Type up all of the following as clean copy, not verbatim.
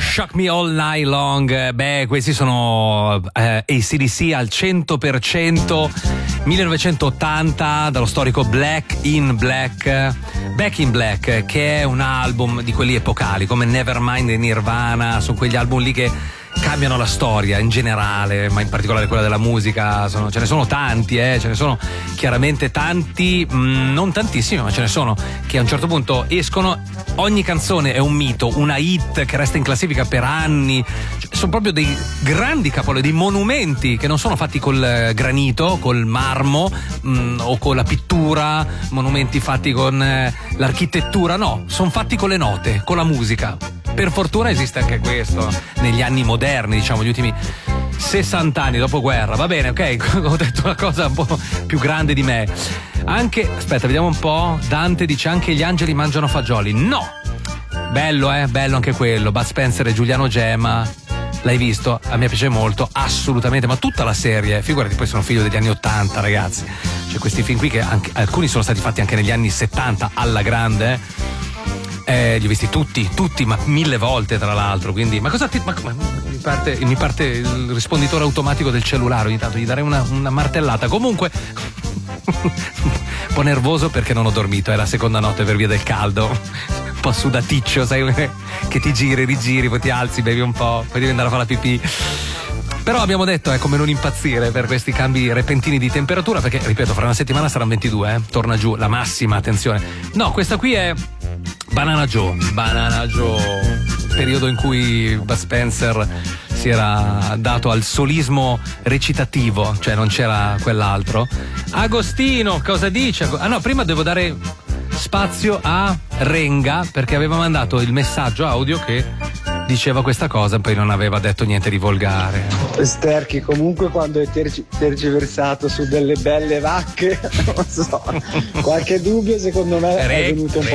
Shock Me All Night Long. Beh, questi sono AC/DC al 100%, 1980, dallo storico Back in Black, che è un album di quelli epocali come Nevermind e Nirvana. Sono quegli album lì che cambiano la storia in generale, ma in particolare quella della musica. Ce ne sono tanti, ce ne sono chiaramente tanti, non tantissimi, ma ce ne sono che a un certo punto escono. Ogni canzone è un mito, una hit che resta in classifica per anni. Sono proprio dei grandi capolavori, dei monumenti che non sono fatti col granito, col marmo o con la pittura, monumenti fatti con l'architettura, no, sono fatti con le note, con la musica. Per fortuna esiste anche questo negli anni moderni, diciamo gli ultimi 60 anni dopo guerra. Va bene, ok, ho detto una cosa un po' più grande di me. Anche, aspetta, vediamo un po'. Dante dice anche gli angeli mangiano fagioli. No! Bello, bello anche quello. Bud Spencer e Giuliano Gemma. L'hai visto? A me piace molto, assolutamente, ma tutta la serie. Figurati, poi sono figlio degli anni 80, ragazzi. C'è questi film qui che alcuni sono stati fatti anche negli anni 70 alla grande. Li ho visti tutti, ma 1000 volte tra l'altro. Quindi, ma cosa mi parte il risponditore automatico del cellulare. Ogni tanto gli darei una martellata. Comunque un po' nervoso perché non ho dormito, è la seconda notte per via del caldo, un po' sudaticcio, sai, che ti giri, rigiri, poi ti alzi, bevi un po', poi devi andare a fare la pipì. Però abbiamo detto come non impazzire per questi cambi repentini di temperatura, perché ripeto, fra una settimana saranno 22, torna giù la massima, attenzione. No, questa qui è Banana Joe, periodo in cui Bud Spencer si era dato al solismo recitativo, cioè non c'era quell'altro. Agostino, cosa dice? Ah no, prima devo dare spazio a Renga, perché aveva mandato il messaggio audio che diceva questa cosa, poi non aveva detto niente di volgare. Sterchi, comunque quando è tergiversato su delle belle vacche, non so, qualche dubbio secondo me è venuto un po'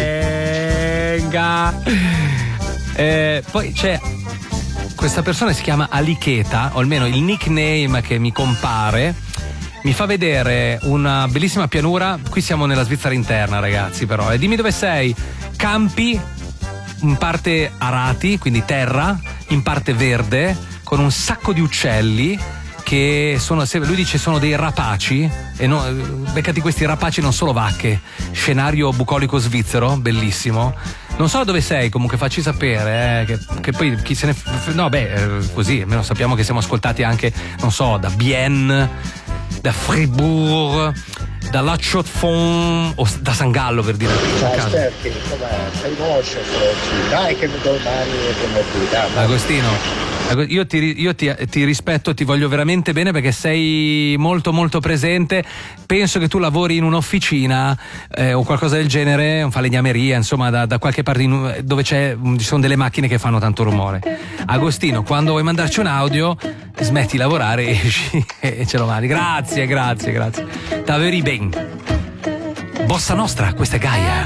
tutti. Poi c'è questa persona, si chiama Alicheta, o almeno il nickname che mi compare mi fa vedere una bellissima pianura. Qui siamo nella Svizzera interna, ragazzi, però, e dimmi dove sei. Campi in parte arati, quindi terra, in parte verde, con un sacco di uccelli che sono, lui dice, sono dei rapaci, e no, beccati questi rapaci, non solo vacche. Scenario bucolico svizzero, bellissimo. Non so dove sei, comunque facci sapere, che poi chi se ne no, così almeno sappiamo che siamo ascoltati anche, non so, da Bienne, da Fribourg, da La Chaux-de-Fonds o da San Gallo, per dire. Ciao Sterchi, com'è? Sei conosce oggi? Dai che domani è venerdì. Agostino, io ti rispetto, ti voglio veramente bene perché sei molto molto presente. Penso che tu lavori in un'officina o qualcosa del genere, un falegnameria, insomma, da qualche parte dove ci sono delle macchine che fanno tanto rumore. Agostino, quando vuoi mandarci un audio, smetti di lavorare, esci e ce lo mandi. Grazie. Taveri ben. Bossa Nostra, questa è Gaia.